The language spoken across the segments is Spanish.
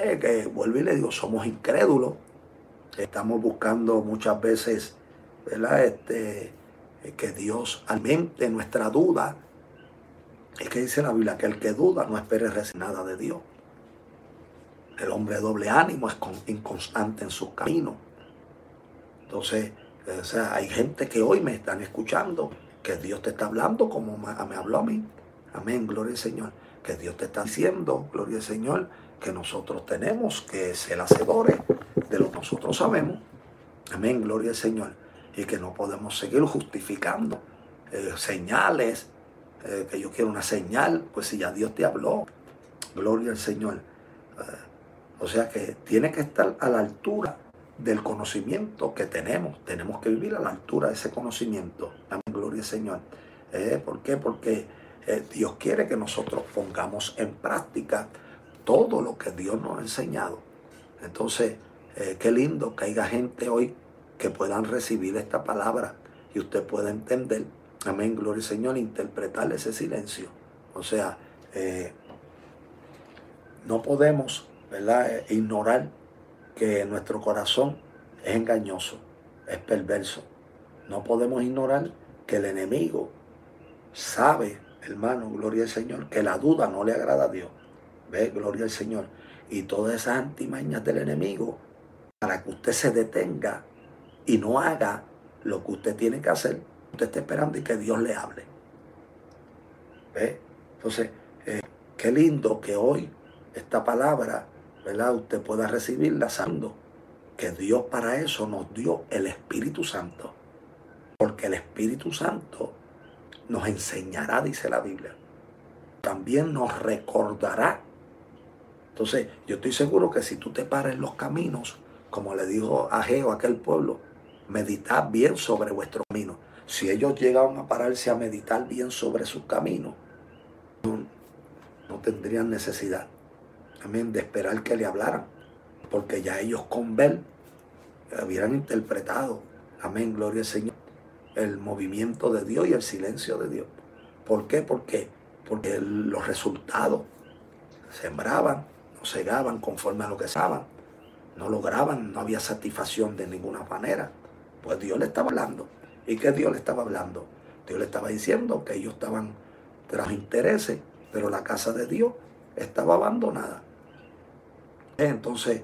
que vuelvo y le digo, somos incrédulos. Estamos buscando muchas veces, ¿verdad? Que Dios alimente nuestra duda. Es que dice la Biblia que el que duda no espere recibir nada de Dios. El hombre de doble ánimo es inconstante en sus caminos. Entonces, o sea, hay gente que hoy me están escuchando, que Dios te está hablando como me habló a mí. Amén, gloria al Señor. Que Dios te está diciendo, gloria al Señor, que nosotros tenemos que ser hacedores de lo que nosotros sabemos. Amén, gloria al Señor. Y que no podemos seguir justificando señales, que yo quiero una señal, pues si ya Dios te habló, gloria al Señor. O sea que tiene que estar a la altura del conocimiento que tenemos. Tenemos que vivir a la altura de ese conocimiento. Amén, gloria al Señor. ¿Por qué? Porque Dios quiere que nosotros pongamos en práctica todo lo que Dios nos ha enseñado. Entonces, qué lindo que haya gente hoy que puedan recibir esta palabra y usted pueda entender, amén, gloria al Señor, interpretar ese silencio. O sea, no podemos, ¿verdad?, ignorar que nuestro corazón es engañoso, es perverso. No podemos ignorar que el enemigo sabe, hermano, gloria al Señor, que la duda no le agrada a Dios. ¿Ve? Gloria al Señor. Y todas esas antimañas del enemigo, para que usted se detenga y no haga lo que usted tiene que hacer, usted está esperando y que Dios le hable. ¿Ve? Entonces, qué lindo que hoy esta palabra, ¿verdad?, usted pueda recibirla sabiendo que Dios para eso nos dio el Espíritu Santo. Porque el Espíritu Santo nos enseñará, dice la Biblia. También nos recordará. Entonces, yo estoy seguro que si tú te paras en los caminos, como le dijo Ageo a aquel pueblo, meditad bien sobre vuestro camino. Si ellos llegaban a pararse a meditar bien sobre sus caminos, no tendrían necesidad, amén, de esperar que le hablaran, porque ya ellos con ver hubieran interpretado, amén, gloria al Señor, el movimiento de Dios y el silencio de Dios. ¿Por qué? Porque los resultados sembraban, no segaban conforme a lo que saben, no lograban, no había satisfacción de ninguna manera. Pues Dios le estaba hablando. ¿Y qué Dios le estaba hablando? Dios le estaba diciendo que ellos estaban tras intereses, pero la casa de Dios estaba abandonada. Entonces,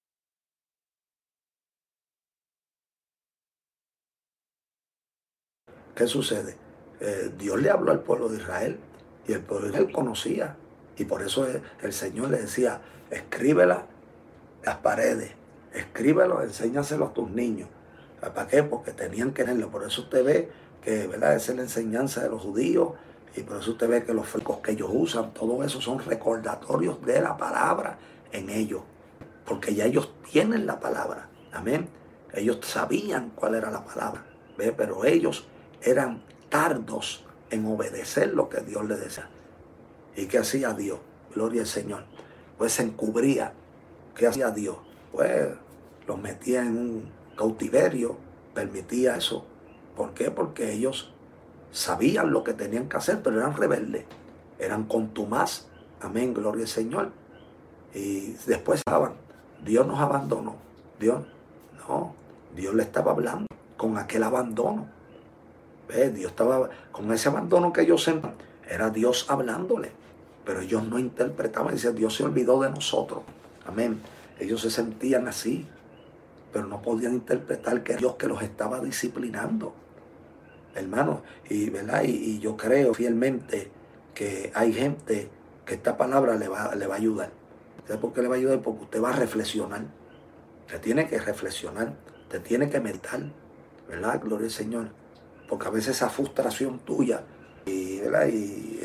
¿qué sucede? Dios le habló al pueblo de Israel y el pueblo de Israel conocía. Y por eso el Señor le decía, escríbela las paredes, escríbelo, enséñaselo a tus niños. ¿Para qué? Porque tenían que leerlo. Por eso usted ve que, ¿verdad?, esa es la enseñanza de los judíos. Y por eso usted ve que los flecos que ellos usan, todo eso son recordatorios de la palabra en ellos. Porque ya ellos tienen la palabra. Amén. Ellos sabían cuál era la palabra. ¿Ve? Pero ellos eran tardos en obedecer lo que Dios les decía. ¿Y qué hacía Dios? Gloria al Señor. Pues se encubría. ¿Qué hacía Dios? Pues los metía en un cautiverio, permitía eso. ¿Por qué? Porque ellos sabían lo que tenían que hacer, pero eran rebeldes, eran contumaz. Amén, gloria al Señor. Y después estaban, Dios nos abandonó. Dios, no, Dios le estaba hablando con aquel abandono. ¿Ves? Dios estaba, con ese abandono que ellos sentían, era Dios hablándole. Pero ellos no interpretaban, decían, Dios se olvidó de nosotros. Amén. Ellos se sentían así, pero no podían interpretar que era Dios que los estaba disciplinando, hermano. Y, ¿verdad? Y yo creo fielmente que hay gente que esta palabra le va a ayudar. ¿Sabe por qué le va a ayudar? Porque usted va a reflexionar. Usted tiene que reflexionar, usted tiene que meditar, ¿verdad? Gloria al Señor. Porque a veces esa frustración tuya y, ¿verdad?, y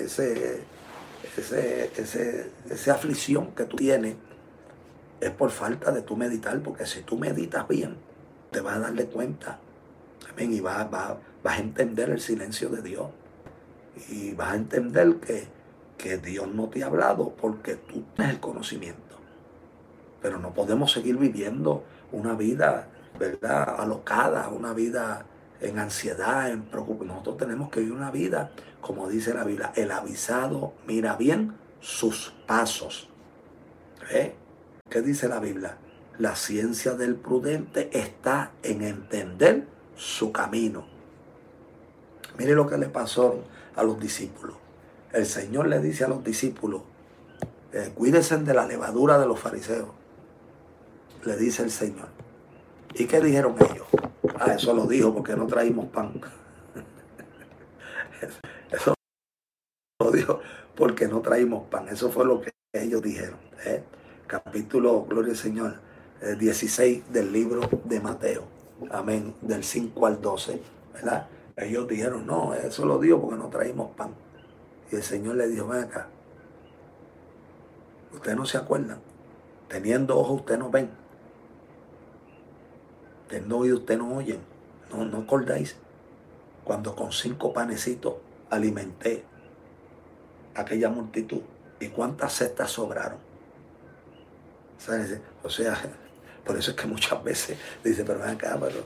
esa aflicción que tú tienes es por falta de tu meditar, porque si tú meditas bien, te vas a darle cuenta, amén, y vas a entender el silencio de Dios, y vas a entender que Dios no te ha hablado porque tú tienes el conocimiento. Pero no podemos seguir viviendo una vida, ¿verdad?, alocada, una vida en ansiedad, en preocupación. Nosotros tenemos que vivir una vida, como dice la Biblia, el avisado mira bien sus pasos. ¿Eh? ¿Qué dice la Biblia? La ciencia del prudente está en entender su camino. Mire lo que le pasó a los discípulos. El Señor le dice a los discípulos, cuídense de la levadura de los fariseos. Le dice el Señor. ¿Y qué dijeron ellos? Eso lo dijo porque no traímos pan. Eso lo dijo porque no traímos pan. Eso fue lo que ellos dijeron. Capítulo, gloria al Señor, 16 del libro de Mateo. Amén. Del 5 al 12. ¿Verdad? Ellos dijeron, no, eso lo dijo porque no traímos pan. Y el Señor le dijo, ven acá. Ustedes no se acuerdan. Teniendo ojos, ustedes no ven. Teniendo oídos, ustedes no oyen. No acordáis. Cuando con 5 panecitos alimenté a aquella multitud. ¿Y cuántas cestas sobraron? ¿Sabes? O sea, por eso es que muchas veces dice, pero ven acá, pero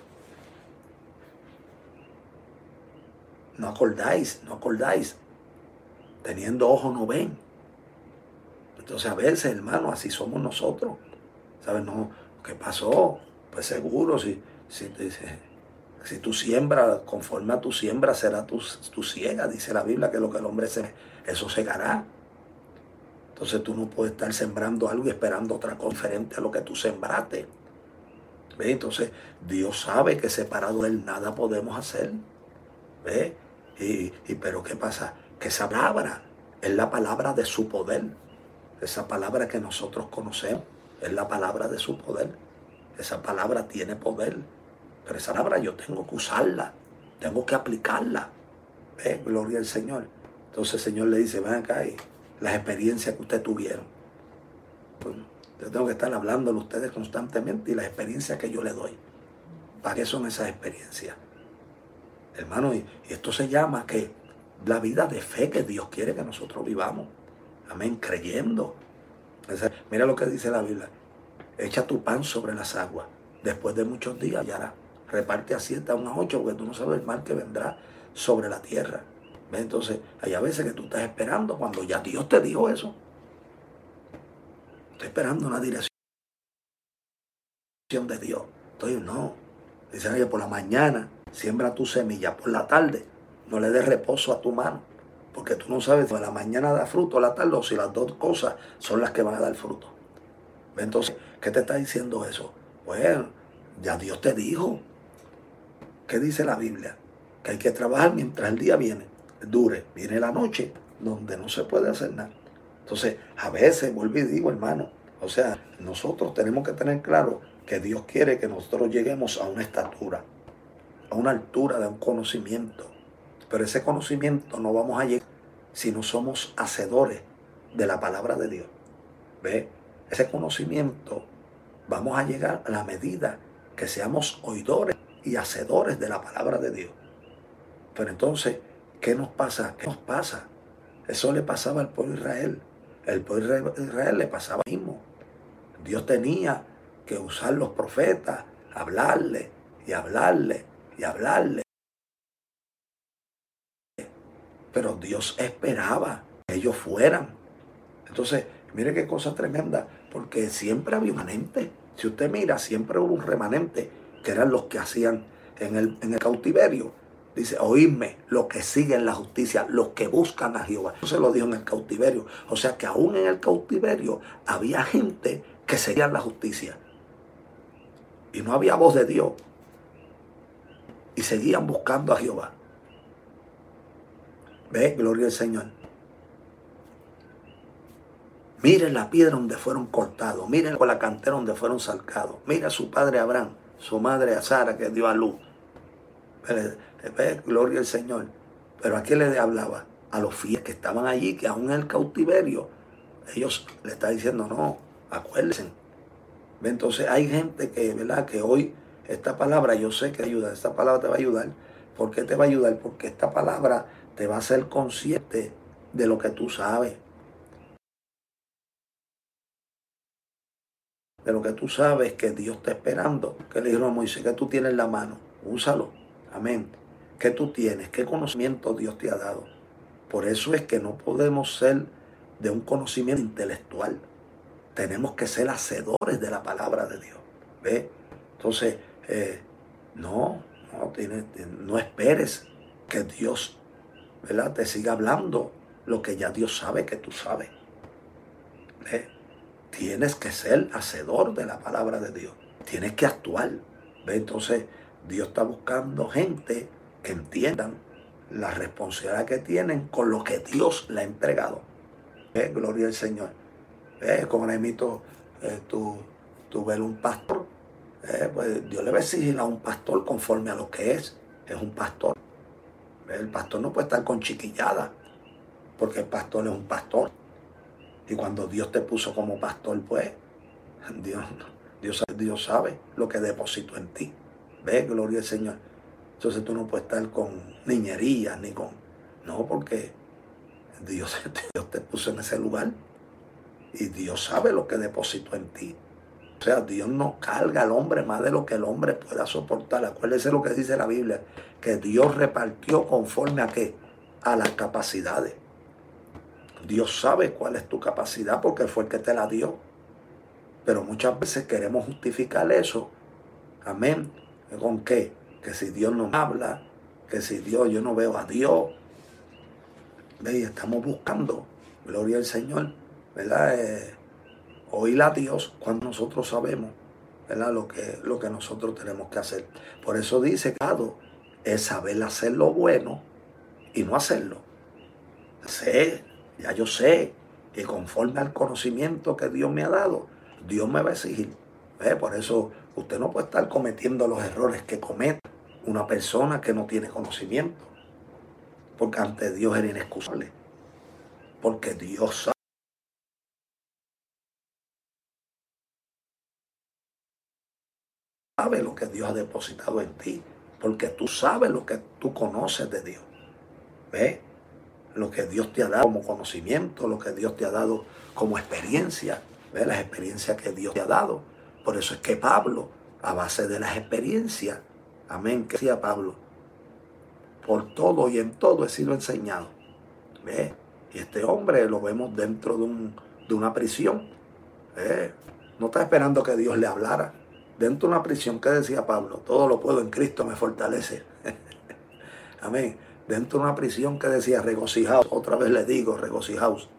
no acordáis. Teniendo ojos no ven. Entonces a veces, hermano, así somos nosotros. ¿Sabes? No, ¿qué pasó? Pues seguro, si tú siembras, conforme a tu siembra será tu siega. Dice la Biblia que lo que el hombre eso segará. Entonces tú no puedes estar sembrando algo y esperando otra cosa diferente a lo que tú sembraste. ¿Ve? Entonces Dios sabe que separado de él nada podemos hacer. ¿Ve? Pero ¿qué pasa? Que esa palabra es la palabra de su poder. Esa palabra que nosotros conocemos es la palabra de su poder. Esa palabra tiene poder. Pero esa palabra yo tengo que usarla. Tengo que aplicarla. ¿Ve? Gloria al Señor. Entonces el Señor le dice, ven acá y las experiencias que ustedes tuvieron. Pues, yo tengo que estar hablándole a ustedes constantemente y las experiencias que yo le doy. ¿Para qué son esas experiencias? Hermano, y esto se llama que la vida de fe que Dios quiere que nosotros vivamos. Amén, creyendo. Mira lo que dice la Biblia. Echa tu pan sobre las aguas. Después de muchos días ya hará. Reparte a 7, a unas 8, porque tú no sabes el mal que vendrá sobre la tierra. ¿Ves? Entonces, hay a veces que tú estás esperando cuando ya Dios te dijo eso. Estoy esperando una dirección de Dios. Entonces, no. Dice que por la mañana siembra tu semilla, por la tarde no le des reposo a tu mano. Porque tú no sabes si en la mañana da fruto, a la tarde, o si las dos cosas son las que van a dar fruto. ¿Ves? Entonces, ¿qué te está diciendo eso? Bueno, ya Dios te dijo. ¿Qué dice la Biblia? Que hay que trabajar mientras el día dure. Viene la noche donde no se puede hacer nada. Entonces, a veces, vuelvo y digo, hermano, o sea, nosotros tenemos que tener claro que Dios quiere que nosotros lleguemos a una estatura, a una altura de un conocimiento. Pero ese conocimiento no vamos a llegar si no somos hacedores de la palabra de Dios. ¿Ve? Ese conocimiento vamos a llegar a la medida que seamos oidores y hacedores de la palabra de Dios. Pero entonces, ¿qué nos pasa? ¿Qué nos pasa? Eso le pasaba al pueblo de Israel. El pueblo de Israel le pasaba lo mismo. Dios tenía que usar los profetas, hablarle y hablarle y hablarle. Pero Dios esperaba que ellos fueran. Entonces, mire qué cosa tremenda, porque siempre había un remanente. Si usted mira, siempre hubo un remanente, que eran los que hacían en el cautiverio. Dice, oídme, los que siguen la justicia, los que buscan a Jehová. Eso se lo dijo en el cautiverio. O sea que aún en el cautiverio había gente que seguía la justicia. Y no había voz de Dios. Y seguían buscando a Jehová. ¿Ve? Gloria al Señor. Miren la piedra donde fueron cortados. Miren la cantera donde fueron salcados. Mira a su padre Abraham, su madre a Sara que dio a luz. ¿Ve? Gloria al Señor. Pero ¿a quién le hablaba? A los fieles que estaban allí, que aún en el cautiverio, ellos le están diciendo, no, acuérdense. ¿Ve? Entonces hay gente que, ¿verdad? Que hoy esta palabra, yo sé que ayuda, esta palabra te va a ayudar. ¿Por qué te va a ayudar? Porque esta palabra te va a hacer consciente de lo que tú sabes. De lo que tú sabes que Dios está esperando. Que le dijeron a Moisés, que tú tienes en la mano, úsalo. Amén. ¿Qué tú tienes? ¿Qué conocimiento Dios te ha dado? Por eso es que no podemos ser de un conocimiento intelectual. tenemos que ser hacedores de la palabra de Dios. ¿Ve? Entonces, no esperes que Dios, ¿verdad?, te siga hablando lo que ya Dios sabe que tú sabes. ¿Ve? Tienes que ser hacedor de la palabra de Dios. Tienes que actuar. ¿Ve? Entonces, Dios está buscando gente que entiendan la responsabilidad que tienen con lo que Dios le ha entregado. ¿Ve? Gloria al Señor. ¿Ve? Como Nehemito, tú ves un pastor, pues Dios le va a exigir a un pastor conforme a lo que es un pastor. ¿Ve? El pastor no puede estar con chiquillada, porque el pastor es un pastor. Y cuando Dios te puso como pastor, pues Dios sabe lo que depositó en ti. ¿Ve? Gloria al Señor. Entonces tú no puedes estar con niñerías ni con... No, porque Dios te puso en ese lugar y Dios sabe lo que depositó en ti. O sea, Dios no carga al hombre más de lo que el hombre pueda soportar. Acuérdese lo que dice la Biblia, que Dios repartió conforme a qué, a las capacidades. Dios sabe cuál es tu capacidad porque fue el que te la dio. Pero muchas veces queremos justificar eso. Amén. ¿Con qué? Que si Dios no habla, que si Dios, yo no veo a Dios. ¿Ve? Y estamos buscando, gloria al Señor, ¿verdad? Oír a Dios cuando nosotros sabemos, ¿verdad?, lo que nosotros tenemos que hacer. Por eso dice que es saber hacer lo bueno y no hacerlo. Ya yo sé que conforme al conocimiento que Dios me ha dado, Dios me va a exigir. Por eso usted no puede estar cometiendo los errores que comete una persona que no tiene conocimiento, porque ante Dios era inexcusable, porque Dios sabe lo que Dios ha depositado en ti, porque tú sabes lo que tú conoces de Dios. ¿Ves? Lo que Dios te ha dado como conocimiento, lo que Dios te ha dado como experiencia. ¿Ves? Las experiencias que Dios te ha dado. Por eso es que Pablo, a base de las experiencias, amén, que decía Pablo, por todo y en todo he sido enseñado. ¿Ves? Y este hombre lo vemos dentro de una prisión. ¿Ves? No está esperando que Dios le hablara. Dentro de una prisión, ¿qué decía Pablo? Todo lo puedo en Cristo, me fortalece. Amén. Dentro de una prisión, que decía, regocijaos. Otra vez le digo, regocijaos.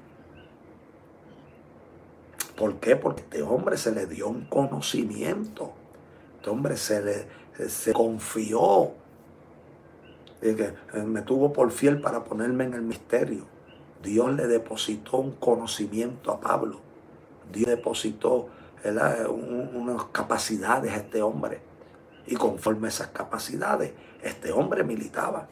¿Por qué? Porque a este hombre se le dio un conocimiento. Este hombre se confió. Y que me tuvo por fiel para ponerme en el misterio. Dios le depositó un conocimiento a Pablo. Dios depositó, ¿verdad?, unas capacidades a este hombre. Y conforme a esas capacidades, este hombre militaba.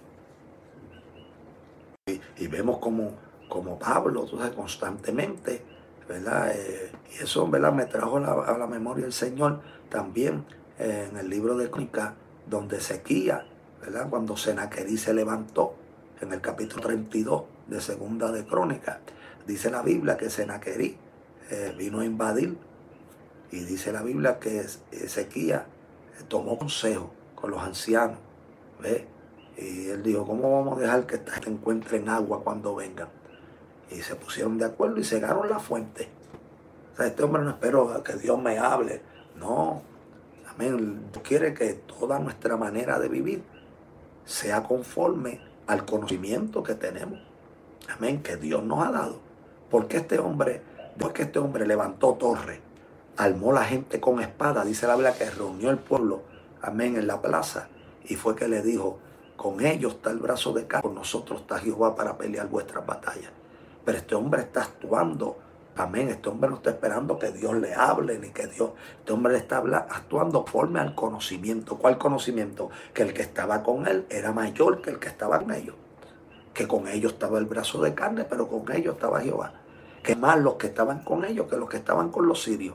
Y vemos como Pablo, tú sabes, constantemente, ¿verdad? Y eso, ¿verdad?, me trajo a la memoria el Señor también en el libro de Crónicas, donde Ezequías, ¿verdad?, cuando Senaquerí se levantó, en el capítulo 32 de Segunda de Crónicas, dice la Biblia que Senaquerí vino a invadir, y dice la Biblia que Ezequías tomó consejo con los ancianos, ¿ves? Y él dijo, ¿cómo vamos a dejar que esta gente encuentre agua cuando vengan? Y se pusieron de acuerdo y cegaron la fuente. O sea, este hombre no esperó a que Dios me hable. No, amén. Dios quiere que toda nuestra manera de vivir sea conforme al conocimiento que tenemos. Amén, que Dios nos ha dado. Porque este hombre, después que este hombre levantó torre, armó la gente con espada, dice la Biblia que reunió el pueblo, amén, en la plaza, y fue que le dijo, con ellos está el brazo de Carlos, con nosotros está Jehová para pelear vuestras batallas. Pero este hombre está actuando, amén, este hombre no está esperando que Dios le hable, ni que Dios, este hombre le está actuando conforme al conocimiento. ¿Cuál conocimiento? Que el que estaba con él era mayor que el que estaba con ellos. Que con ellos estaba el brazo de carne, pero con ellos estaba Jehová. Que más los que estaban con ellos que los que estaban con los sirios.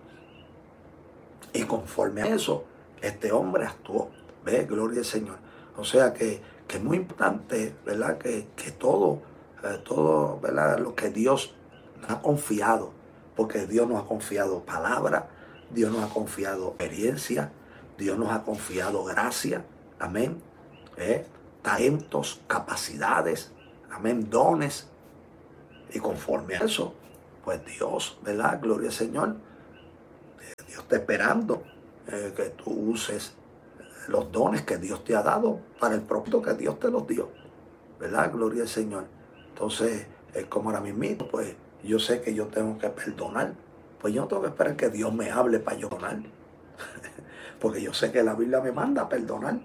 Y conforme a eso, este hombre actuó. ¿Ve? Gloria al Señor. O sea que es muy importante, ¿verdad?, que todo, ¿verdad?, lo que Dios nos ha confiado. Porque Dios nos ha confiado palabra, Dios nos ha confiado experiencia, Dios nos ha confiado gracia. Amén. Talentos, capacidades, amén, dones. Y conforme a eso, pues Dios, ¿verdad? Gloria al Señor. Dios está esperando que tú uses los dones que Dios te ha dado para el propósito que Dios te los dio, ¿verdad? Gloria al Señor. Entonces, es como ahora mismo, pues yo sé que yo tengo que perdonar. Pues yo no tengo que esperar que Dios me hable para yo perdonar. Porque yo sé que la Biblia me manda a perdonar.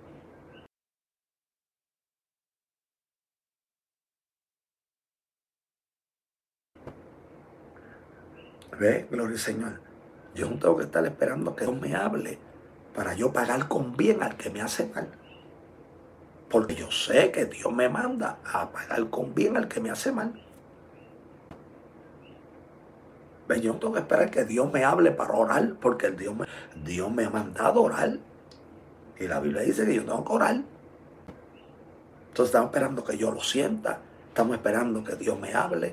¿Ve? Gloria al Señor. Yo no tengo que estar esperando que Dios me hable para yo pagar con bien al que me hace mal. Porque yo sé que Dios me manda a pagar con bien al que me hace mal. ¿Ve? Yo no tengo que esperar que Dios me hable para orar, porque Dios me ha mandado a orar. Y la Biblia dice que yo tengo que orar. Entonces estamos esperando que yo lo sienta. Estamos esperando que Dios me hable.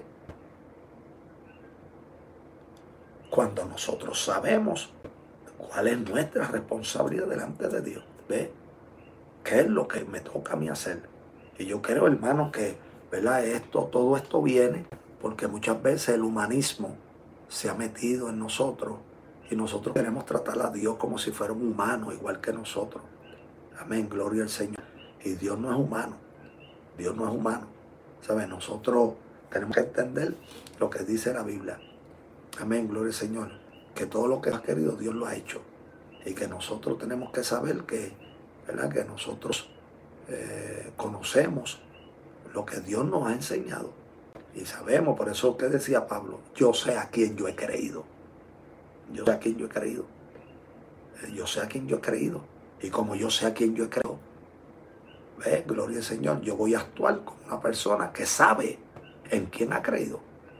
Cuando nosotros sabemos cuál es nuestra responsabilidad delante de Dios. ¿Ve? ¿Qué es lo que me toca a mí hacer? Y yo creo, hermano, que, ¿verdad? Todo esto viene porque muchas veces el humanismo se ha metido en nosotros y nosotros queremos tratar a Dios como si fuera un humano, igual que nosotros. Amén, gloria al Señor. Y Dios no es humano. Dios no es humano. ¿Sabes? Nosotros tenemos que entender lo que dice la Biblia. Amén, gloria al Señor. Que todo lo que ha querido Dios lo ha hecho. Y que nosotros tenemos que saber que, ¿verdad? Que nosotros conocemos lo que Dios nos ha enseñado. Y sabemos, por eso que decía Pablo, yo sé a quién yo he creído. Yo sé a quién yo he creído. Yo sé a quién yo he creído. Y como yo sé a quién yo he creído, ¿ves? Gloria al Señor, yo voy a actuar como una persona que sabe en quién ha creído.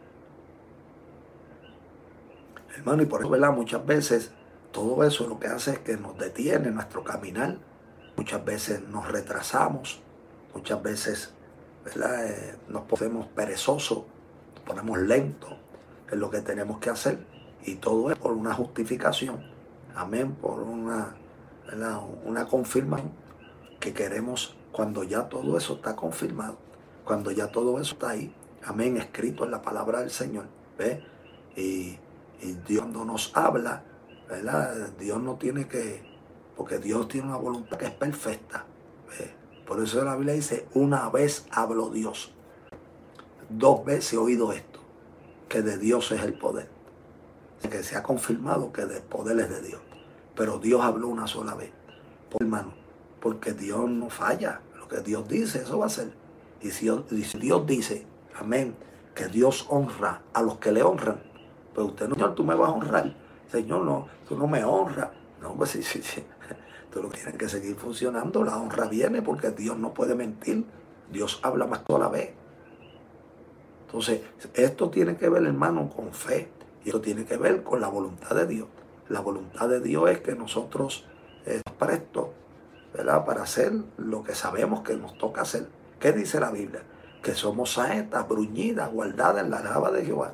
Hermano, y por eso, ¿verdad? Muchas veces todo eso lo que hace es que nos detiene nuestro caminar. Muchas veces nos retrasamos. Muchas veces, ¿verdad? Nos ponemos perezosos, nos ponemos lentos en lo que tenemos que hacer. Y todo es por una justificación. Amén. Por ¿verdad? Una confirmación que queremos cuando ya todo eso está confirmado. Cuando ya todo eso está ahí. Amén. Escrito en la palabra del Señor. ¿Ve? Y Dios cuando nos habla, ¿verdad? Dios no tiene que, porque Dios tiene una voluntad que es perfecta. ¿Ve? Por eso la Biblia dice, una vez habló Dios, dos veces he oído esto, que de Dios es el poder. Que se ha confirmado que el poder es de Dios. Pero Dios habló una sola vez. Hermano, porque Dios no falla. Lo que Dios dice, eso va a ser. Y si Dios dice, amén, que Dios honra a los que le honran, pues usted no, Señor, tú me vas a honrar. Señor, no, tú no me honras. No, pues sí, sí, sí. Tú lo tienes que seguir funcionando. La honra viene porque Dios no puede mentir. Dios habla más toda la vez. Entonces, esto tiene que ver, hermano, con fe. Y esto tiene que ver con la voluntad de Dios. La voluntad de Dios es que nosotros estemos prestos, ¿verdad? Para hacer lo que sabemos que nos toca hacer. ¿Qué dice la Biblia? Que somos saetas bruñidas, guardadas en la lava de Jehová.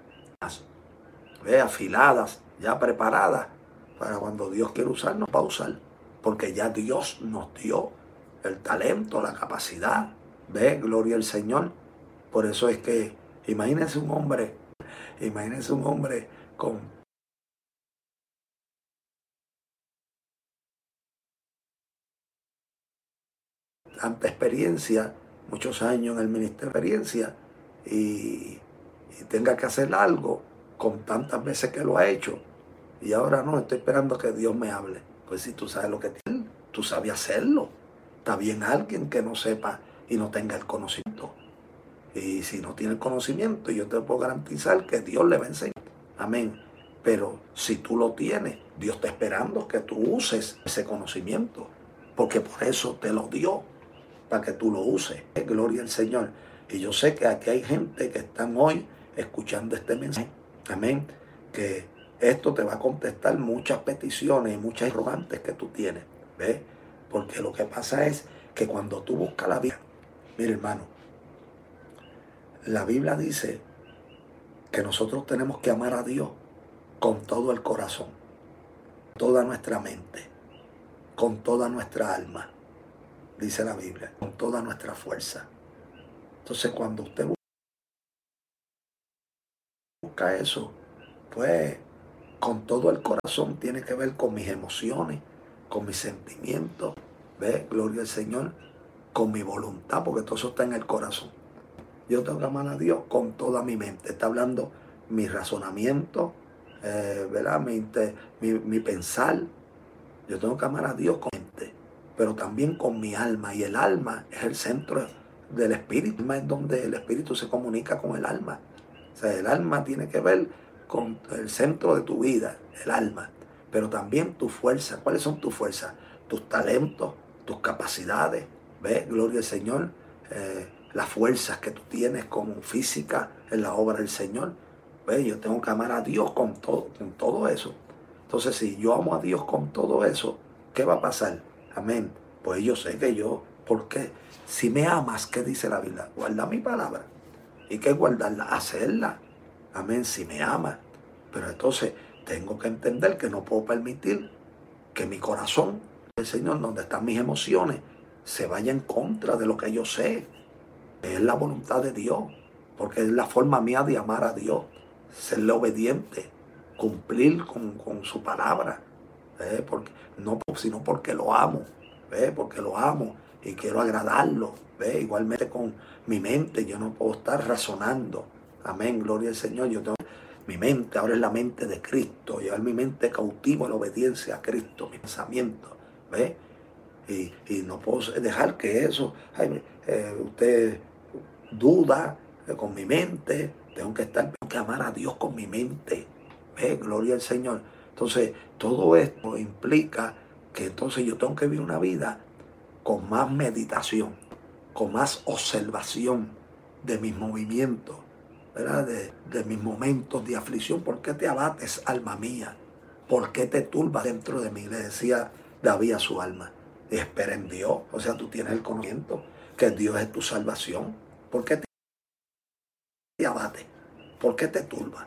Afiladas, ya preparadas para cuando Dios quiere usarnos, va a usar. Porque ya Dios nos dio el talento, la capacidad. Ve, gloria al Señor. Por eso es que imagínense un hombre con tanta experiencia, muchos años en el ministerio de experiencia, y, y tenga que hacer algo con tantas veces que lo ha hecho, y ahora no, estoy esperando que Dios me hable. Pues si tú sabes lo que tienes, tú sabes hacerlo. Está bien alguien que no sepa y no tenga el conocimiento. Y si no tiene el conocimiento, yo te puedo garantizar que Dios le va a enseñar. Amén. Pero si tú lo tienes, Dios está esperando que tú uses ese conocimiento. Porque por eso te lo dio, para que tú lo uses. Gloria al Señor. Y yo sé que aquí hay gente que están hoy escuchando este mensaje. Amén. Que esto te va a contestar muchas peticiones y muchas interrogantes que tú tienes. ¿Ves? Porque lo que pasa es que cuando tú buscas la vida, mire hermano, la Biblia dice que nosotros tenemos que amar a Dios con todo el corazón, toda nuestra mente, con toda nuestra alma, dice la Biblia, con toda nuestra fuerza. Entonces cuando usted reconozca eso, pues con todo el corazón tiene que ver con mis emociones, con mis sentimientos, ¿ves? Gloria al Señor, con mi voluntad, porque todo eso está en el corazón. Yo tengo que amar a Dios con toda mi mente. Está hablando mi razonamiento, ¿verdad? Mi pensar. Yo tengo que amar a Dios con mi mente, pero también con mi alma. Y el alma es el centro del espíritu. Es donde el espíritu se comunica con el alma. O sea, el alma tiene que ver con el centro de tu vida, el alma. Pero también tu fuerza. ¿Cuáles son tus fuerzas? Tus talentos, tus capacidades. ¿Ves? Gloria al Señor. Las fuerzas que tú tienes como física en la obra del Señor. ¿Ves? Yo tengo que amar a Dios con todo eso. Entonces, si yo amo a Dios con todo eso, ¿qué va a pasar? Amén. Pues yo sé que ¿por qué? Si me amas, ¿qué dice la Biblia? Guarda mi palabra. ¿Y qué guardarla? Hacerla. Amén, si me amas. Pero entonces tengo que entender que no puedo permitir que mi corazón, el Señor, donde están mis emociones, se vaya en contra de lo que yo sé. Es la voluntad de Dios, porque es la forma mía de amar a Dios, serle obediente, cumplir con su palabra, no sino porque lo amo, porque lo amo y quiero agradarlo. Igualmente con mi mente, yo no puedo estar razonando. Amén, gloria al Señor. Mi mente ahora es la mente de Cristo, llevar mi mente cautivo a la obediencia a Cristo, mi pensamiento, ¿ves? Y no puedo dejar que eso, usted duda con mi mente, tengo que amar a Dios con mi mente, gloria al Señor. Entonces, todo esto implica que entonces yo tengo que vivir una vida con más meditación, con más observación de mis movimientos, ¿verdad? De mis momentos de aflicción. ¿Por qué te abates, alma mía? ¿Por qué te turbas dentro de mí? Le decía David a su alma. Espera en Dios. O sea, tú tienes el conocimiento que Dios es tu salvación. ¿Por qué te abates? ¿Por qué te turbas?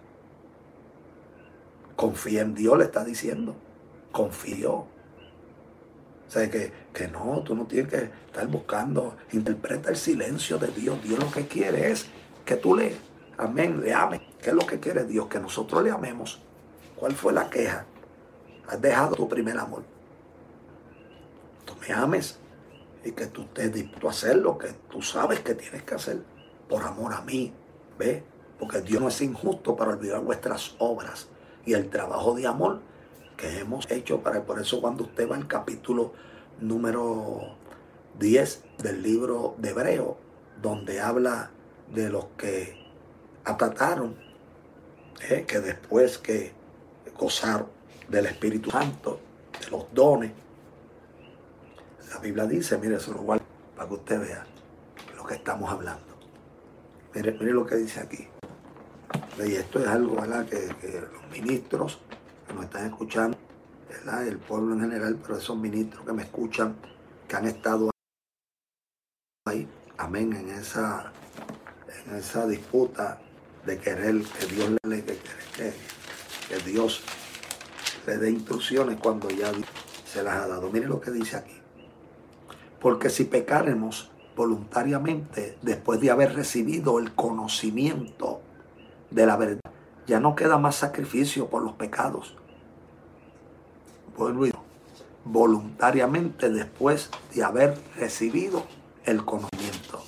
Confía en Dios, le está diciendo. Confío. O sea, que no, tú no tienes que estar buscando. Interpreta el silencio de Dios. Dios lo que quiere es que tú le ames. ¿Qué es lo que quiere Dios? Que nosotros le amemos. ¿Cuál fue la queja? Has dejado tu primer amor. Tú me ames y que tú estés dispuesto a hacer lo que tú sabes que tienes que hacer por amor a mí. ¿Ves? Porque Dios no es injusto para olvidar vuestras obras y el trabajo de amor que hemos hecho. Por eso cuando usted va al capítulo número 10 del libro de Hebreo, donde habla de los que acataron, que después que gozaron del Espíritu Santo, de los dones, la Biblia dice, mire, eso lo guardo para que usted vea lo que estamos hablando. Mire lo que dice aquí. Y esto es algo, ¿verdad?, que los ministros que nos están escuchando, ¿verdad?, el pueblo en general, pero esos ministros que me escuchan, que han estado ahí, amén, en esa disputa de querer que Dios le dé instrucciones cuando ya se las ha dado. Mire lo que dice aquí. Porque si pecáremos voluntariamente después de haber recibido el conocimiento de la verdad, ya no queda más sacrificio por los pecados. Voluntariamente después de haber recibido el conocimiento.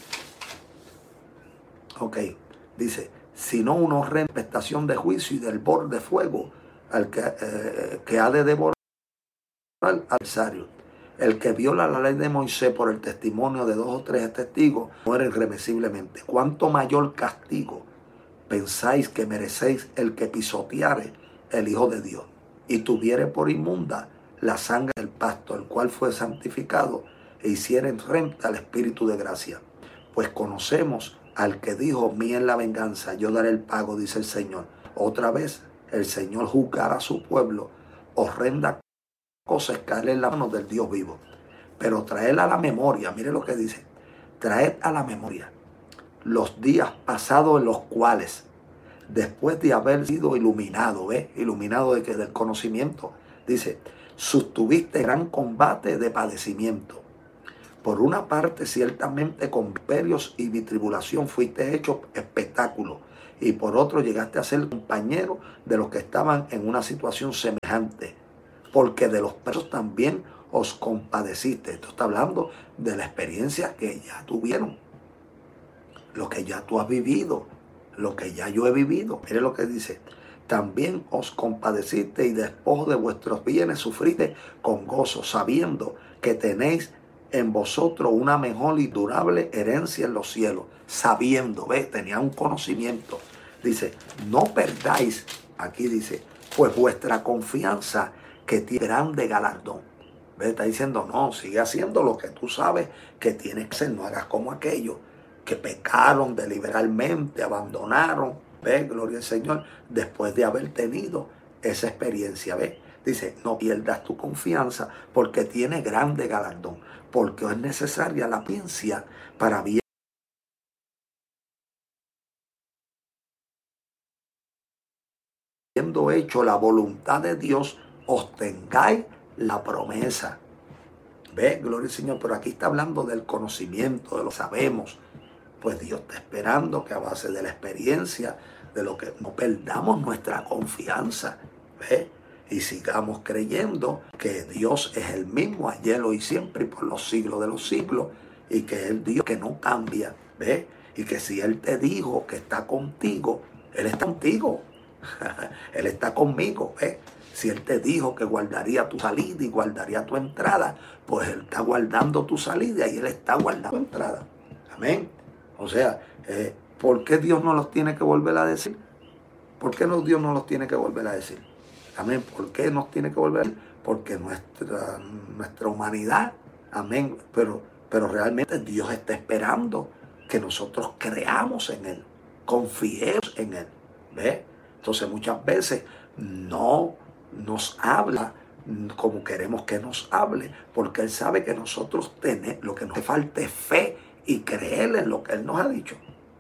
Ok, dice, sino una horrenda expectación de juicio y del borde de fuego al que ha de devorar al adversario. El que viola la ley de Moisés por el testimonio de 2 o 3 testigos muere irremisiblemente. ¿Cuánto mayor castigo pensáis que merecéis el que pisoteare el Hijo de Dios y tuviere por inmunda la sangre del pacto, el cual fue santificado e hiciere renta al Espíritu de gracia? Pues conocemos al que dijo, mía es la venganza, yo daré el pago, dice el Señor. Otra vez el Señor juzgará a su pueblo. Horrenda cosa es caer en la mano del Dios vivo. Pero traed a la memoria, mire lo que dice, traed a la memoria los días pasados en los cuales, después de haber sido iluminado, iluminado del conocimiento, dice, sostuviste gran combate de padecimiento. Por una parte, ciertamente con imperios y mi tribulación fuiste hecho espectáculo, y por otro llegaste a ser compañero de los que estaban en una situación semejante, porque de los presos también os compadeciste. Esto está hablando de la experiencia que ya tuvieron, lo que ya tú has vivido, lo que ya yo he vivido. Mire lo que dice: también os compadeciste y despojo de vuestros bienes sufriste con gozo, sabiendo que tenéis en vosotros una mejor y durable herencia en los cielos. Sabiendo, ¿ves? Tenía un conocimiento. Dice: no perdáis, aquí dice, pues vuestra confianza, que tiene grande galardón. ¿Ves? Está diciendo: no, sigue haciendo lo que tú sabes que tienes que hacer, no hagas como aquellos que pecaron deliberadamente, abandonaron. ¿Ves? Gloria al Señor, después de haber tenido esa experiencia. ¿Ves? Dice: no pierdas tu confianza, porque tiene grande galardón, porque es necesaria la paciencia para bien habiendo hecho la voluntad de Dios, os tengáis la promesa. ¿Ves? Gloria al Señor. Pero aquí está hablando del conocimiento, de lo sabemos. Pues Dios está esperando que a base de la experiencia, de lo que no perdamos nuestra confianza, ¿ves? Y sigamos creyendo que Dios es el mismo ayer, hoy y siempre y por los siglos de los siglos, y que es el Dios que no cambia, ¿ves? Y que si Él te dijo que está contigo, Él está contigo. Él está conmigo, ¿ves? Si Él te dijo que guardaría tu salida y guardaría tu entrada, pues Él está guardando tu salida y Él está guardando tu entrada. Amén. O sea, ¿por qué Dios no los tiene que volver a decir? ¿Por qué Dios no los tiene que volver a decir? Amén. ¿Por qué nos tiene que volver a decir? Porque nuestra humanidad, amén, pero realmente Dios está esperando que nosotros creamos en Él, confiemos en Él. ¿Ves? Entonces muchas veces no nos habla como queremos que nos hable, porque Él sabe que nosotros tenemos, lo que nos falta es fe y creer en lo que Él nos ha dicho.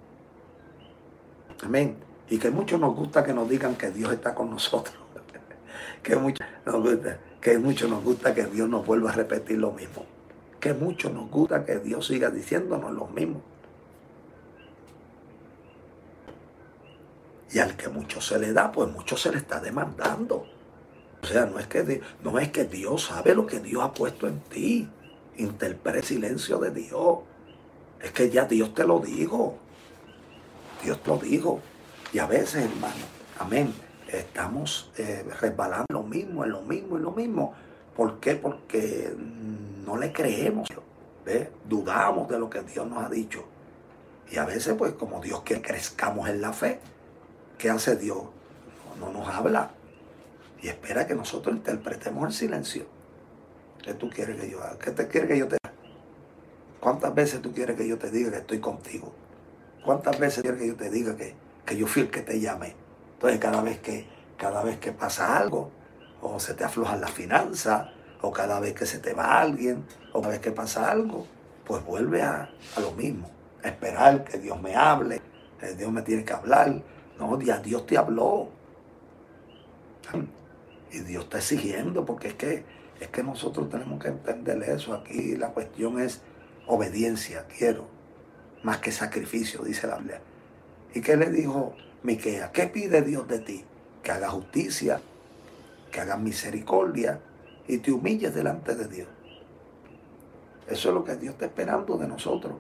Amén. Y que muchos nos gusta que nos digan que Dios está con nosotros. Que mucho nos gusta que Dios nos vuelva a repetir lo mismo. Que mucho nos gusta que Dios siga diciéndonos lo mismo. Y al que mucho se le da, pues mucho se le está demandando. O sea, no es que Dios sabe lo que Dios ha puesto en ti. Interpreta el silencio de Dios. Es que ya Dios te lo dijo. Dios te lo dijo. Y a veces, hermano, amén, estamos resbalando en lo mismo. ¿Por qué? Porque no le creemos. ¿Ves? Dudamos de lo que Dios nos ha dicho. Y a veces, pues, como Dios quiere que crezcamos en la fe, ¿qué hace Dios? No nos habla. Y espera que nosotros interpretemos el silencio. ¿Qué tú quieres que yo haga? ¿Qué te quiere que yo te haga? ¿Cuántas veces tú quieres que yo te diga que estoy contigo? ¿Cuántas veces quieres que yo te diga que yo fui el que te llamé? Entonces cada vez que pasa algo, o se te aflojan las finanzas, o cada vez que se te va alguien, o cada vez que pasa algo, pues vuelve a lo mismo. A esperar que Dios me hable, Dios me tiene que hablar. No, ya Dios te habló. Y Dios está exigiendo, porque es que nosotros tenemos que entender eso. Aquí la cuestión es obediencia, más que sacrificio, dice la Biblia. ¿Y qué le dijo Miqueas? ¿Qué pide Dios de ti? Que hagas justicia, que hagas misericordia y te humilles delante de Dios. Eso es lo que Dios está esperando de nosotros.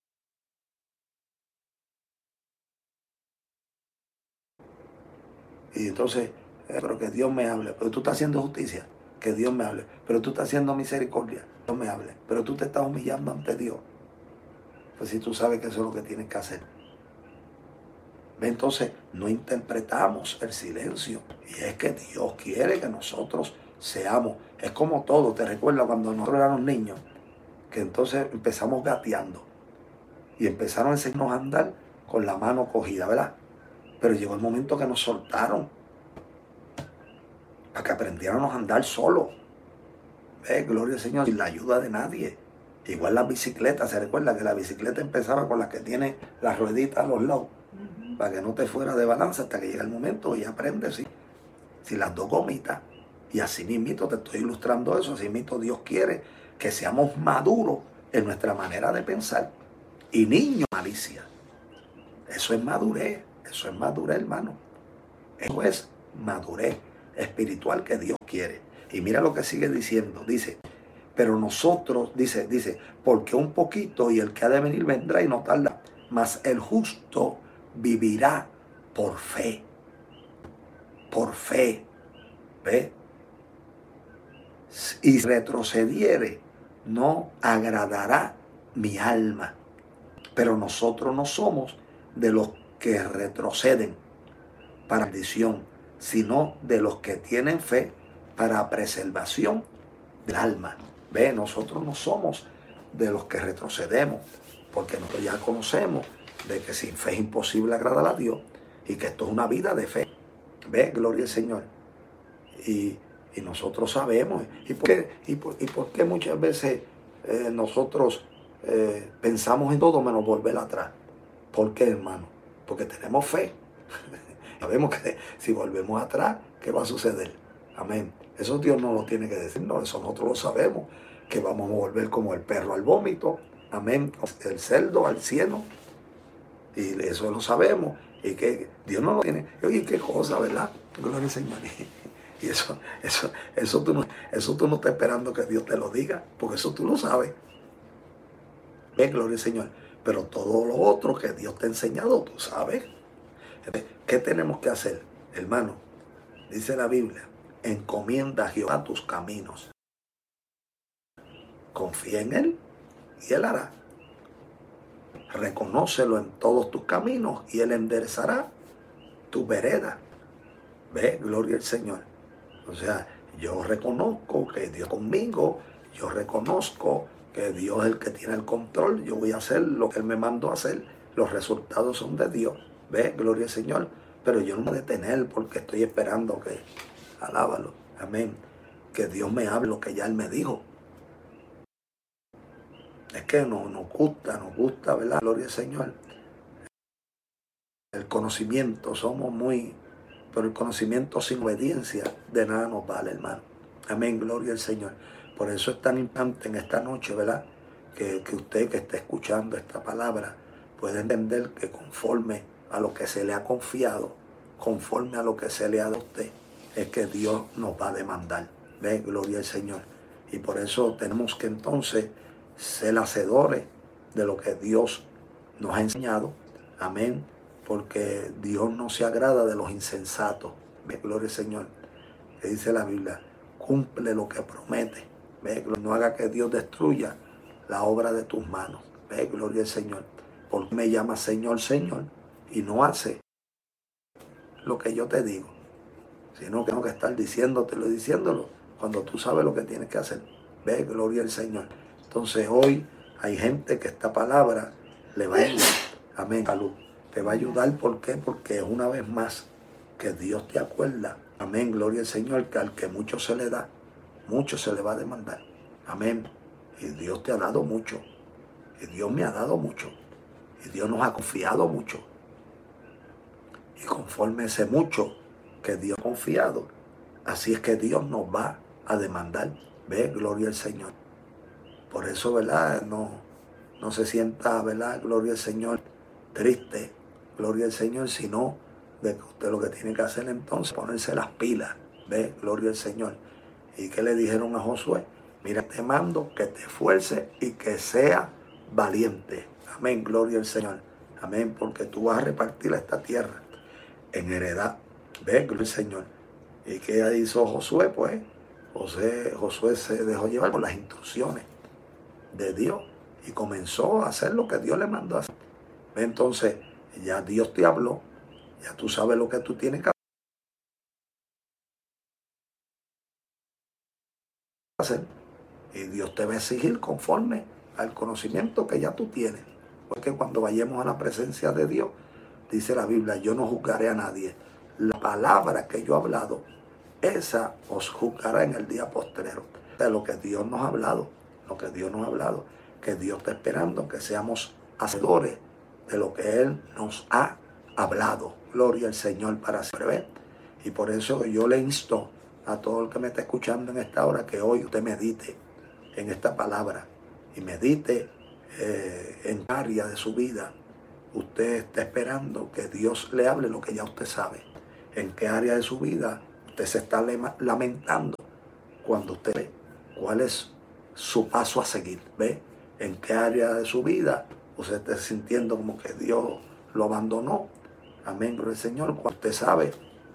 Y entonces, pero que Dios me hable. Pero tú estás haciendo justicia, que Dios me hable. Pero tú estás haciendo misericordia, Dios me hable. Pero tú te estás humillando ante Dios. Pues si tú sabes que eso es lo que tienes que hacer. Entonces no interpretamos el silencio. Y es que Dios quiere que nosotros seamos. Es como todo. ¿Te recuerdas cuando nosotros éramos niños? Que entonces empezamos gateando. Y empezaron a enseñarnos a andar con la mano cogida, ¿verdad? Pero llegó el momento que nos soltaron. Para que aprendiéramos a andar solos. Gloria al Señor. Sin la ayuda de nadie. Igual las bicicletas. ¿Se recuerda que la bicicleta empezaba con las que tiene las rueditas a los lados? Para que no te fuera de balance hasta que llega el momento y aprendes, ¿sí? Si las dos gomitas. Y así mismito te estoy ilustrando eso. Así mismo Dios quiere que seamos maduros en nuestra manera de pensar. Y niños, malicia. Eso es madurez. Eso es madurez, hermano. Eso es madurez espiritual que Dios quiere. Y mira lo que sigue diciendo. Dice, pero nosotros, dice, porque un poquito y el que ha de venir vendrá y no tarda. Mas el justo vivirá por fe. Por fe. ¿Ve? Y retrocediere, no agradará mi alma. Pero nosotros no somos de los que retroceden para perdición, sino de los que tienen fe para preservación del alma. Ve, nosotros no somos de los que retrocedemos, porque nosotros ya conocemos de que sin fe es imposible agradar a Dios y que esto es una vida de fe. Ve, gloria al Señor. Y nosotros sabemos. ¿Y por qué muchas veces nosotros pensamos en todo menos volver atrás? ¿Por qué, hermano? Porque tenemos fe. Sabemos que si volvemos atrás, ¿qué va a suceder? Amén. Eso Dios no lo tiene que decir, no, eso nosotros lo sabemos, que vamos a volver como el perro al vómito, amén, el cerdo al cieno, y eso lo sabemos, y que Dios no lo tiene. Oye, qué cosa, ¿verdad? Gloria al Señor. Y eso tú no estás esperando que Dios te lo diga, porque eso tú lo sabes. Gloria al Señor. Pero todo lo otro que Dios te ha enseñado, tú sabes. ¿Qué tenemos que hacer, hermano? Dice la Biblia, encomienda a Jehová tus caminos. Confía en Él y Él hará. Reconócelo en todos tus caminos y Él enderezará tu vereda. Ve, gloria al Señor. O sea, yo reconozco que Dios conmigo, yo reconozco que Dios es el que tiene el control, yo voy a hacer lo que Él me mandó a hacer, los resultados son de Dios. Ve, gloria al Señor. Pero yo no me voy a detener porque estoy esperando que, alábalo, amén, que Dios me hable lo que ya Él me dijo. Es que nos gusta, ¿verdad? Gloria al Señor. El conocimiento, pero el conocimiento sin obediencia de nada nos vale, hermano. Amén, gloria al Señor. Por eso es tan importante en esta noche, ¿verdad? Que usted que esté escuchando esta palabra pueda entender que conforme a lo que se le ha confiado, conforme a lo que se le ha dado a usted, es que Dios nos va a demandar. Ve, gloria al Señor. Y por eso tenemos que entonces ser hacedores de lo que Dios nos ha enseñado. Amén. Porque Dios no se agrada de los insensatos. Ve, gloria al Señor. Que dice la Biblia, cumple lo que promete. Ve, no haga que Dios destruya la obra de tus manos. Ve, gloria al Señor. Porque me llama Señor, Señor, y no hace lo que yo te digo, sino que tengo que estar diciéndolo, cuando tú sabes lo que tienes que hacer. Ve, gloria al Señor. Entonces hoy hay gente que esta palabra le va a ayudar. Amén, salud. Te va a ayudar, ¿por qué? Porque una vez más que Dios te acuerda, amén, gloria al Señor, que al que mucho se le da, mucho se le va a demandar. Amén. Y Dios te ha dado mucho. Y Dios me ha dado mucho. Y Dios nos ha confiado mucho. Y conforme ese mucho que Dios ha confiado, así es que Dios nos va a demandar. Ve, gloria al Señor. Por eso, ¿verdad? No se sienta, ¿verdad? Gloria al Señor, triste. Gloria al Señor, sino de que usted lo que tiene que hacer entonces es ponerse las pilas. Ve, gloria al Señor. ¿Y qué le dijeron a Josué? Mira, te mando que te esfuerces y que sea valiente. Amén, gloria al Señor. Amén, porque tú vas a repartir esta tierra en heredad. Ve, gloria al Señor. ¿Y qué hizo Josué? Pues Josué se dejó llevar por las instrucciones de Dios y comenzó a hacer lo que Dios le mandó a hacer. Entonces, ya Dios te habló, ya tú sabes lo que tú tienes que hacer. Y Dios te va a exigir conforme al conocimiento que ya tú tienes. Porque cuando vayamos a la presencia de Dios, dice la Biblia, yo no juzgaré a nadie. La palabra que yo he hablado, esa os juzgará en el día postrero. De lo que Dios nos ha hablado, que Dios está esperando que seamos hacedores de lo que Él nos ha hablado. Gloria al Señor para siempre. Y por eso yo le insto a todo el que me está escuchando en esta hora que hoy usted medite en esta palabra y medite en área de su vida usted está esperando que Dios le hable lo que ya usted sabe? ¿En qué área de su vida usted se está lamentando cuando usted ve cuál es su paso a seguir? ¿Ve? ¿En qué área de su vida usted está sintiendo como que Dios lo abandonó? Amén, gloria al Señor. Cuando usted sabe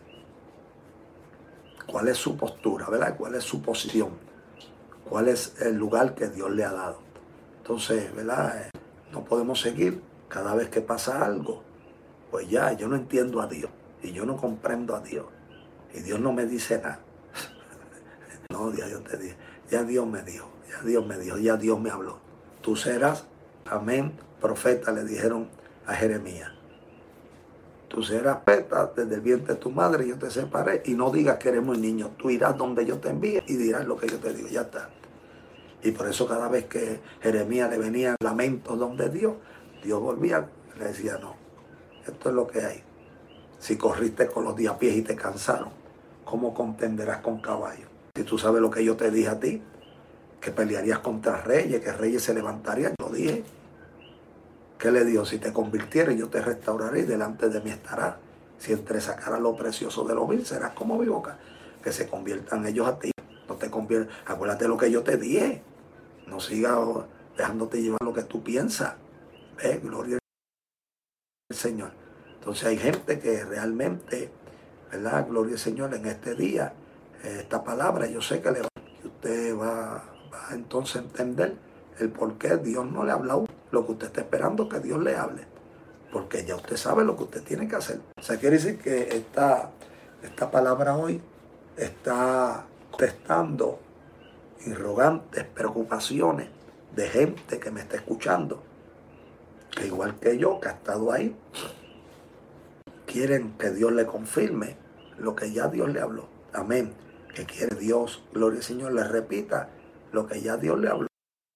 cuál es su postura, ¿verdad? ¿Cuál es su posición? ¿Cuál es el lugar que Dios le ha dado? Entonces, ¿verdad? No podemos seguir cada vez que pasa algo. Pues ya, yo no entiendo a Dios y yo no comprendo a Dios y Dios no me dice nada. No, ya yo te dije, ya Dios me dijo, ya Dios me dijo, ya Dios me habló. Tú serás, amén, profeta, le dijeron a Jeremías. Tú serás profeta desde el vientre de tu madre, yo te separé, y no digas que eres muy niño. Tú irás donde yo te envíe y dirás lo que yo te digo, ya está. Y por eso cada vez que Jeremías le venían lamentos donde Dios volvía, le decía, no, esto es lo que hay. Si corriste con los 10 pies y te cansaron, ¿cómo contenderás con caballos? Si tú sabes lo que yo te dije a ti, que pelearías contra reyes, que reyes se levantarían, yo dije. ¿Qué le dijo? Si te convirtieres, yo te restauraré y delante de mí estarás. Si entresacaras lo precioso de lo vil, serás como mi boca. Que se conviertan ellos a ti. No te conviertas. Acuérdate lo que yo te dije. No sigas dejándote llevar lo que tú piensas. ¿Ves? Gloria al Señor. Entonces hay gente que realmente, ¿verdad? Gloria al Señor, en este día, esta palabra, yo sé que usted va entonces a entender el por qué Dios no le habla aún lo que usted está esperando que Dios le hable. Porque ya usted sabe lo que usted tiene que hacer. O sea, quiere decir que esta palabra hoy está contestando interrogantes, preocupaciones de gente que me está escuchando, que igual que yo, que ha estado ahí, quieren que Dios le confirme lo que ya Dios le habló. Amén. Que quiere Dios, gloria al Señor, le repita lo que ya Dios le habló.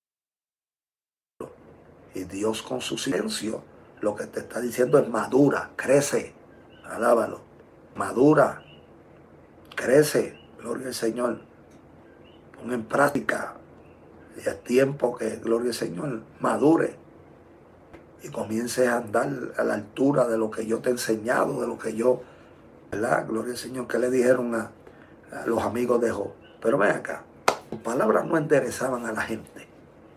Y Dios con su silencio lo que te está diciendo es madura, crece, alábalo, madura, crece, gloria al Señor, pon en práctica, y es tiempo que, gloria al Señor, madure y comience a andar a la altura de lo que yo te he enseñado, de lo que yo, ¿verdad? Gloria al Señor, que le dijeron a los amigos de Job. Pero ven acá, tus palabras no enderezaban a la gente.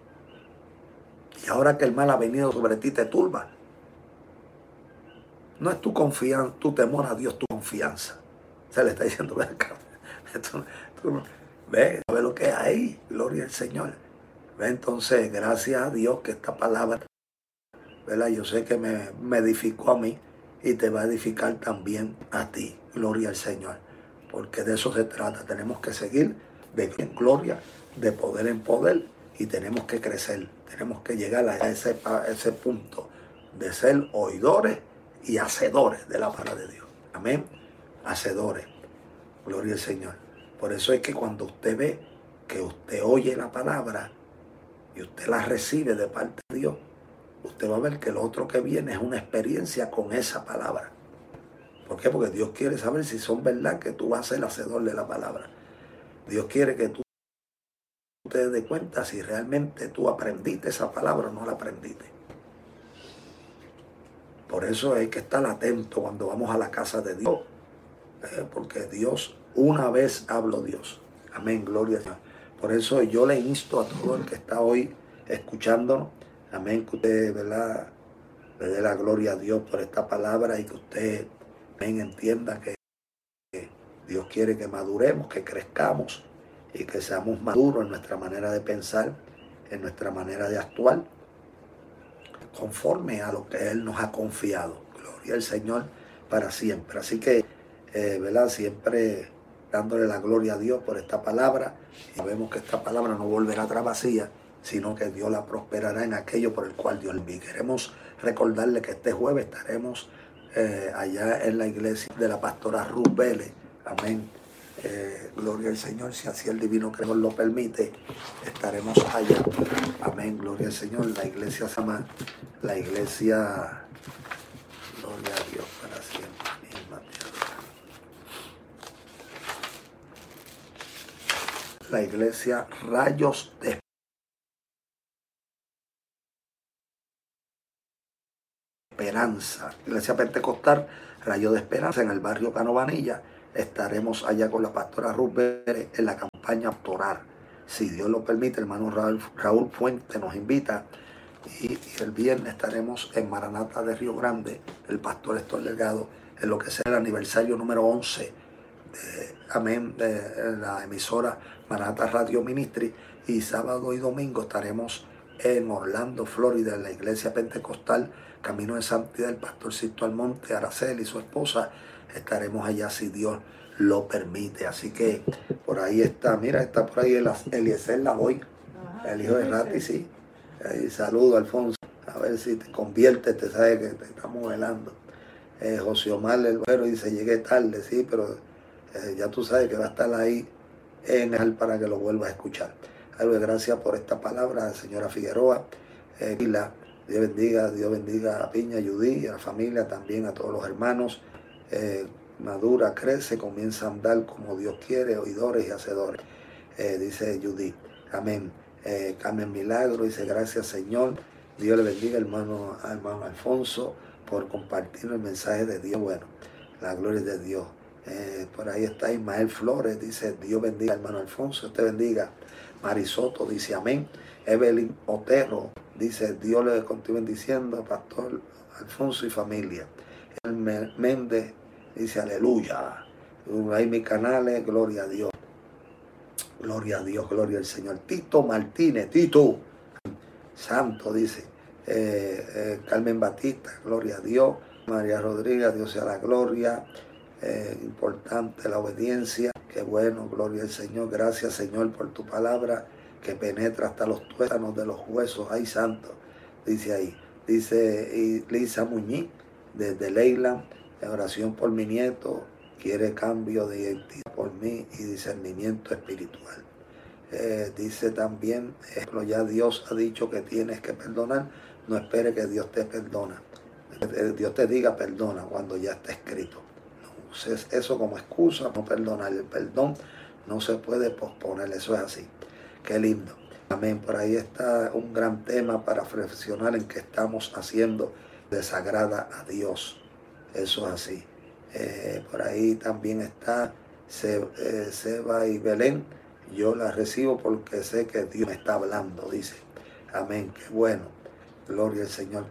Y ahora que el mal ha venido sobre ti, te turba. No es tu confianza, tu temor a Dios, tu confianza. Se le está diciendo, ven acá, ve, sabe lo que hay, gloria al Señor. Ve, entonces, gracias a Dios que esta palabra, ¿verdad? Yo sé que me edificó a mí y te va a edificar también a ti, gloria al Señor. Porque de eso se trata, tenemos que seguir de gloria en gloria, de poder en poder, y tenemos que crecer, tenemos que llegar a ese punto de ser oidores y hacedores de la palabra de Dios. Amén. Hacedores. Gloria al Señor. Por eso es que cuando usted ve que usted oye la palabra y usted la recibe de parte de Dios, usted va a ver que lo otro que viene es una experiencia con esa palabra. ¿Por qué? Porque Dios quiere saber si son verdad que tú vas a ser el hacedor de la palabra. Dios quiere que tú te des cuenta si realmente tú aprendiste esa palabra o no la aprendiste. Por eso hay que estar atento cuando vamos a la casa de Dios. Porque Dios, una vez habló Dios. Amén, gloria a Dios. Por eso yo le insto a todo el que está hoy escuchándonos. Amén, que usted, ¿verdad?, le dé la gloria a Dios por esta palabra y que usted, amén, entienda que Dios quiere que maduremos, que crezcamos y que seamos maduros en nuestra manera de pensar, en nuestra manera de actuar, conforme a lo que Él nos ha confiado. Gloria al Señor para siempre. Así que, ¿verdad?, siempre dándole la gloria a Dios por esta palabra, y vemos que esta palabra no volverá atrás vacía, sino que Dios la prosperará en aquello por el cual Dios le envíe. Queremos recordarle que este jueves estaremos allá en la iglesia de la pastora Ruth Vélez. Amén. Gloria al Señor, si así el divino creador lo permite, estaremos allá. Amén, gloria al Señor. La iglesia se llama la iglesia, gloria a Dios para siempre. La iglesia Rayos de Esperanza. Esperanza, Iglesia Pentecostal Rayo de Esperanza en el barrio Canovanilla. Estaremos allá con la pastora Ruth Pérez en la campaña Torar. Si Dios lo permite, hermano Raúl Fuente nos invita. Y el viernes estaremos en Maranata de Río Grande, el pastor Héctor Delgado, en lo que será el aniversario número 11 de la emisora Maranata Radio Ministry. Y sábado y domingo estaremos en Orlando, Florida, en la iglesia pentecostal Camino de Santidad, el pastor Sisto Almonte, Araceli y su esposa. Estaremos allá si Dios lo permite. Así que por ahí está, mira, está por ahí Eliezer Lavoy, el hijo de Rati, sí. Saludo, Alfonso. A ver si te conviertes, te sabes que te estamos velando. José Omar el Güero dice, llegué tarde, sí, pero ya tú sabes que va a estar ahí en el para que lo vuelvas a escuchar. Gracias por esta palabra, señora Figueroa. Dios bendiga a Piña, a Judy, a la familia, también a todos los hermanos. Madura, crece, comienza a andar como Dios quiere, oidores y hacedores. Dice Judy, amén. Carmen Milagro dice, gracias Señor. Dios le bendiga, hermano Alfonso, por compartir el mensaje de Dios. Bueno, la gloria de Dios. Por ahí está Ismael Flores, dice, Dios bendiga, hermano Alfonso, Dios te bendiga. Marisoto dice, amén. Evelyn Otero dice, Dios le continúe bendiciendo, pastor Alfonso y familia. El Méndez dice, aleluya. Ahí mis canales, gloria a Dios. Gloria a Dios, gloria al Señor. Tito Martínez, Tito, santo, dice. Carmen Batista, gloria a Dios. María Rodríguez, Dios sea la gloria. Importante la obediencia. Qué bueno, gloria al Señor. Gracias, Señor, por tu palabra que penetra hasta los tuétanos de los huesos. Ay, santo, dice ahí. Dice Lisa Muñiz, desde Leyland, en oración por mi nieto. Quiere cambio de identidad por mí y discernimiento espiritual. Dice también, ya Dios ha dicho que tienes que perdonar, no espere que Dios te perdona. Dios te diga perdona cuando ya está escrito. No uses eso como excusa, no perdonar. El perdón no se puede posponer, eso es así. Qué lindo. Amén. Por ahí está un gran tema para reflexionar en qué estamos haciendo desagrada a Dios. Eso es así. Por ahí también está Seba y Belén. Yo la recibo porque sé que Dios me está hablando, dice. Amén, qué bueno. Gloria al Señor.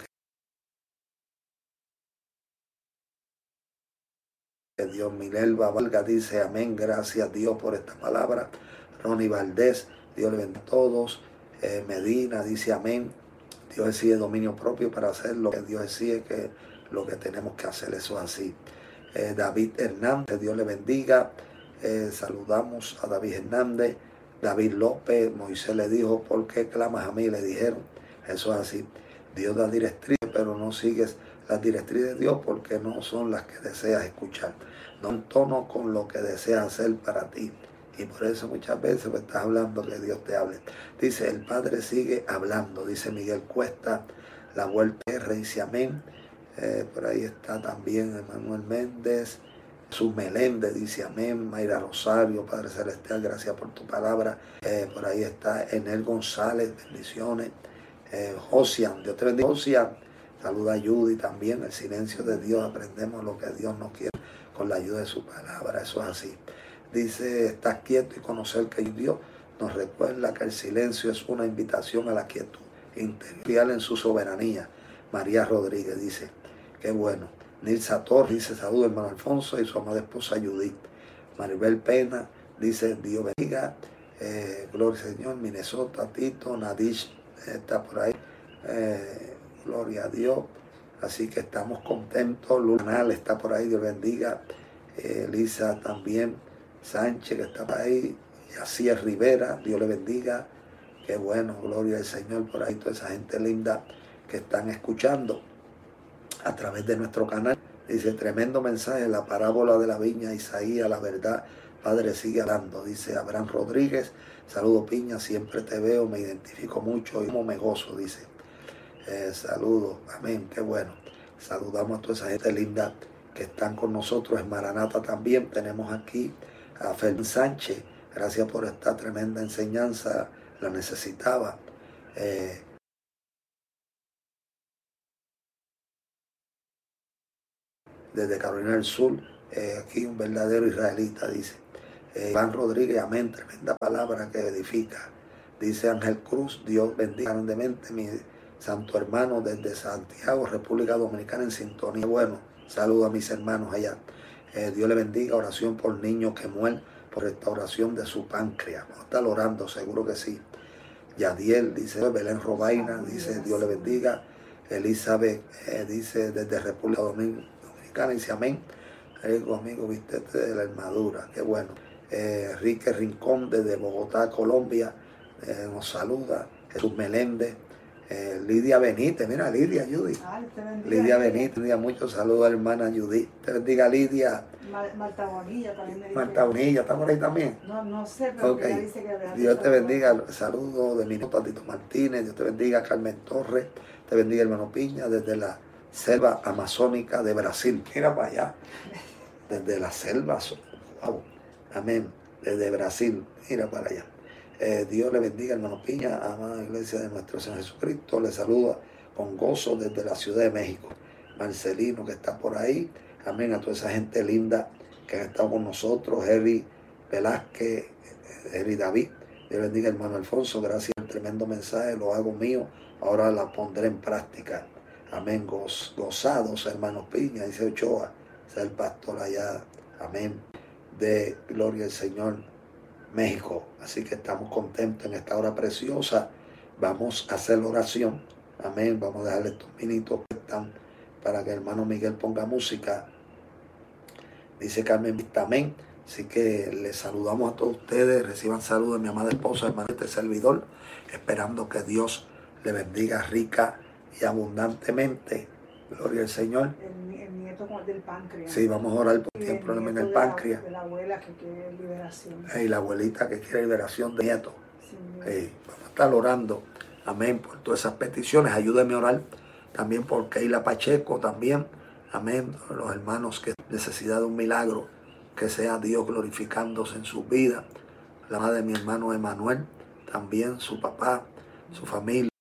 Que Dios, Minerva Valga dice, amén, gracias a Dios por esta palabra. Ronnie Valdés, Dios le bendiga a todos. Medina dice, amén. Dios exige dominio propio para hacer lo que Dios exige, que lo que tenemos que hacer, eso es así. David Hernández, Dios le bendiga. Saludamos a David Hernández. David López, Moisés le dijo, ¿por qué clamas a mí? Le dijeron, eso es así. Dios da directrices, pero no sigues las directrices de Dios porque no son las que deseas escuchar. No en tono con lo que deseas hacer para ti. Y por eso muchas veces pues, estás hablando que Dios te hable. Dice, el Padre sigue hablando. Dice Miguel Cuesta, la vuelta R, dice amén. Por ahí está también Emanuel Méndez. Jesús Meléndez dice amén. Mayra Rosario, Padre Celestial, gracias por tu palabra. Por ahí está Enel González, bendiciones. Josian, Dios te bendiga. Josian, saluda a Judy también. El silencio de Dios, aprendemos lo que Dios nos quiere con la ayuda de su palabra, eso es así. Dice, estás quieto y conocer que Dios nos recuerda que el silencio es una invitación a la quietud interior en su soberanía. María Rodríguez dice, qué bueno. Nilsa Torres dice, saludos hermano Alfonso y su amada esposa Judith. Maribel Pena dice, Dios bendiga. Gloria al Señor. Minnesota, Tito, Nadish está por ahí. Gloria a Dios. Así que estamos contentos. Lunal está por ahí, Dios bendiga. Lisa también. Sánchez que está por ahí. Yacía Rivera, Dios le bendiga. Qué bueno, gloria al Señor por ahí. Toda esa gente linda que están escuchando a través de nuestro canal. Dice, tremendo mensaje, la parábola de la viña, Isaías, la verdad, Padre sigue hablando. Dice Abraham Rodríguez, saludo Piña, siempre te veo, me identifico mucho y como me gozo, dice. Saludos, amén, qué bueno. Saludamos a toda esa gente linda que están con nosotros en Maranata también. Tenemos aquí a Fernán Sánchez, gracias por esta tremenda enseñanza, la necesitaba. desde Carolina del Sur, aquí un verdadero israelita, dice. Iván Rodríguez, amén, tremenda palabra que edifica. Dice Ángel Cruz, Dios bendiga grandemente mi santo hermano desde Santiago, República Dominicana, en sintonía. Bueno, saludo a mis hermanos allá. Dios le bendiga, oración por niños que mueren, por restauración de su páncreas. Vamos a estar orando, seguro que sí. Yadiel, dice Belén Robaina, dice Dios le bendiga. Elizabeth, dice desde República Dominicana, dice amén. Amigo, viste de la armadura, qué bueno. Enrique Rincón desde Bogotá, Colombia, nos saluda. Jesús Meléndez, Lidia Benítez, mira Lidia, Judy. Lidia Benítez, Lidia, muchos saludos a la hermana Judy. Te bendiga Lidia. Marta Bonilla también me dice. Marta Bonilla, ¿está por ahí también? No sé, pero okay. Ella dice que Dios te bendiga, saludos de mi nota Tito Martínez, Dios te bendiga Carmen Torres, te bendiga hermano Piña, desde la selva amazónica de Brasil. Mira para allá, desde la selva, wow, amén, desde Brasil, mira para allá. Dios le bendiga hermano Piña, amada iglesia de nuestro Señor Jesucristo, le saluda con gozo desde la Ciudad de México. Marcelino que está por ahí, amén, a toda esa gente linda que han estado con nosotros, Jerry Velázquez, Jerry David, Dios bendiga hermano Alfonso, gracias al tremendo mensaje, lo hago mío, ahora la pondré en práctica, amén, gozados hermanos Piña, dice Ochoa, es el pastor allá, amén, de Gloria al Señor, México, así que estamos contentos en esta hora preciosa, vamos a hacer la oración, amén, vamos a dejarle estos minutos que están para que el hermano Miguel ponga música, dice Carmen Vista, amén, así que les saludamos a todos ustedes, reciban saludos de mi amada esposa, hermano este servidor, esperando que Dios le bendiga rica y abundantemente, gloria al Señor. El nieto del páncreas. Sí, vamos a orar porque tiene problema en el páncreas. De la abuela que quiere liberación. Y la abuelita que quiere liberación de nieto. Sí, vamos a estar orando, amén, por todas esas peticiones, ayúdenme a orar también por Keila Pacheco, también, amén, los hermanos que necesidad de un milagro, que sea Dios glorificándose en su vida, la madre de mi hermano Emanuel, también su papá, su familia,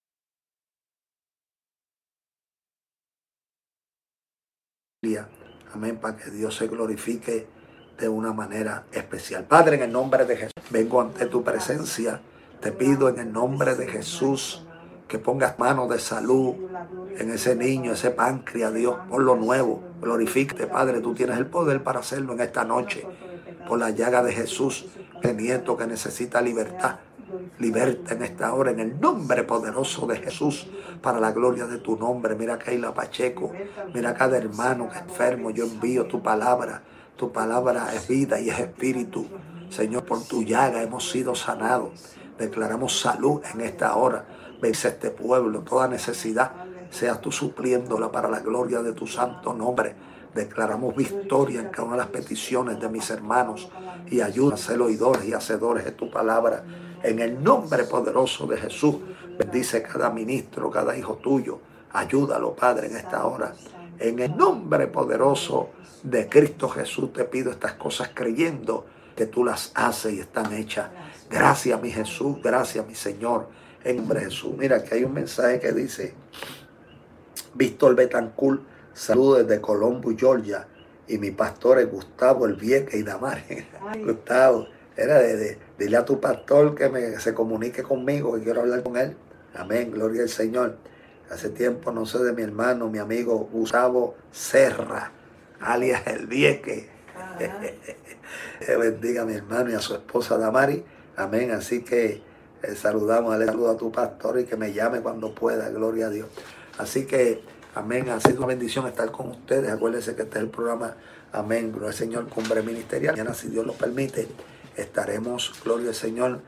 amén, para que Dios se glorifique de una manera especial. Padre, en el nombre de Jesús, vengo ante tu presencia, te pido en el nombre de Jesús, que pongas manos de salud en ese niño, ese páncreas, Dios, por lo nuevo. Glorifícate, Padre, tú tienes el poder para hacerlo en esta noche. Por la llaga de Jesús, el nieto que necesita libertad, liberta en esta hora, en el nombre poderoso de Jesús, para la gloria de tu nombre. Mira a Keila Pacheco, mira a cada hermano que es enfermo, yo envío tu palabra es vida y es espíritu. Señor, por tu llaga hemos sido sanados. Declaramos salud en esta hora. Vence este pueblo, toda necesidad, seas tú supliéndola para la gloria de tu santo nombre. Declaramos victoria en cada una de las peticiones de mis hermanos y ayuda a ser oidores y hacedores de tu palabra. En el nombre poderoso de Jesús, bendice cada ministro, cada hijo tuyo. Ayúdalo, Padre, en esta hora. En el nombre poderoso de Cristo Jesús te pido estas cosas creyendo que tú las haces y están hechas. Gracias, mi Jesús, gracias, mi Señor. En nombre de Jesús. Mira, que hay un mensaje que dice: Víctor Betancourt, saludos desde Colombo, Georgia. Y mi pastor es Gustavo El Vieque y Damari. Gustavo, dile a tu pastor que se comunique conmigo, que quiero hablar con él. Amén, gloria al Señor. Hace tiempo no sé de mi hermano, mi amigo Gustavo Serra, alias El Vieque. Que bendiga a mi hermano y a su esposa Damari. Amén, así que saludamos, dale saludo a tu pastor y que me llame cuando pueda, gloria a Dios. Así que, amén, ha sido una bendición estar con ustedes. Acuérdense que este es el programa, amén, gloria al Señor, Cumbre Ministerial. Mañana, si Dios lo permite, estaremos, gloria al Señor,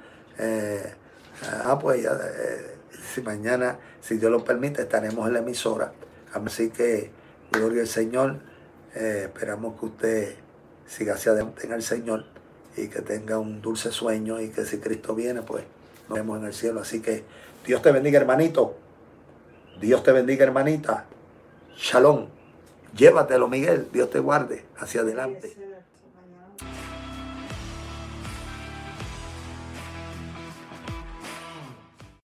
si mañana, si Dios lo permite, estaremos en la emisora. Así que, gloria al Señor, esperamos que usted siga hacia adelante en el Señor y que tenga un dulce sueño, y que si Cristo viene, pues nos vemos en el cielo. Así que Dios te bendiga, hermanito. Dios te bendiga, hermanita. Shalom. Llévatelo, Miguel. Dios te guarde hacia adelante.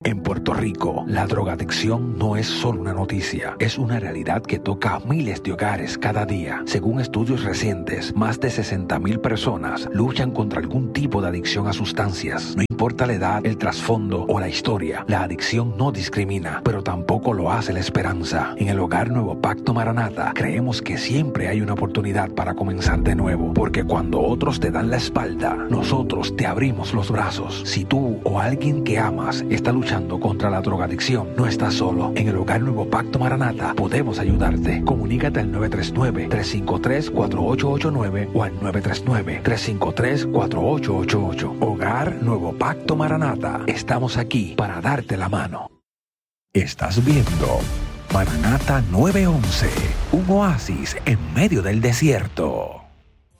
En Puerto Rico, la drogadicción no es solo una noticia, es una realidad que toca a miles de hogares cada día. Según estudios recientes, más de 60,000 personas luchan contra algún tipo de adicción a sustancias. No importa la edad, el trasfondo o la historia, la adicción no discrimina, pero tampoco lo hace la esperanza. En el Hogar Nuevo Pacto Maranata, creemos que siempre hay una oportunidad para comenzar de nuevo, porque cuando otros te dan la espalda, nosotros te abrimos los brazos. Si tú o alguien que amas está luchando contra la drogadicción, no estás solo. En el Hogar Nuevo Pacto Maranata podemos ayudarte. Comunícate al 939-353-4889 o al 939-353-4888. Hogar Nuevo Pacto Maranata. Estamos aquí para darte la mano. Estás viendo Maranata 911, un oasis en medio del desierto.